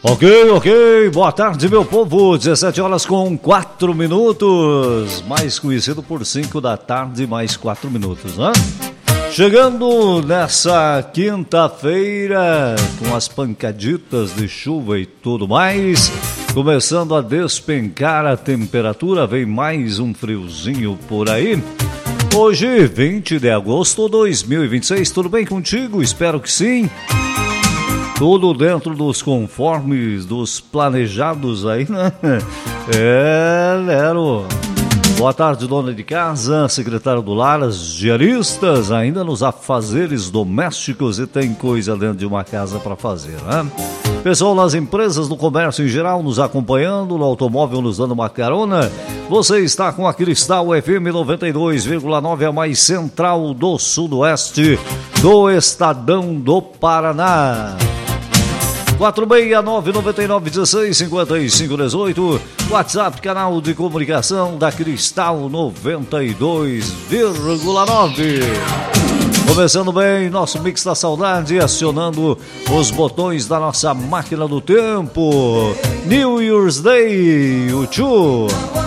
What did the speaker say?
Ok. Boa tarde, meu povo. 17 horas com 4 minutos. Mais conhecido por 5 da tarde, mais 4 minutos, né? Chegando nessa quinta-feira, com as pancaditas de chuva e tudo mais, começando a despencar a temperatura, vem mais um friozinho por aí. Hoje, 20 de agosto de 2026, tudo bem contigo? Espero que sim. Tudo dentro dos conformes, dos planejados aí, né? Lero. Boa tarde, dona de casa, secretário do lar, as diaristas, ainda nos afazeres domésticos e tem coisa dentro de uma casa para fazer, né? Pessoal nas empresas, no comércio em geral, nos acompanhando, no automóvel nos dando uma carona. Você está com a Cristal FM 92,9, a mais central do sudoeste do estadão do Paraná. 469-9916-5518, WhatsApp, canal de comunicação da Cristal 92,9. Começando bem, nosso Mix da Saudade, acionando os botões da nossa máquina do tempo. New Year's Day, U2.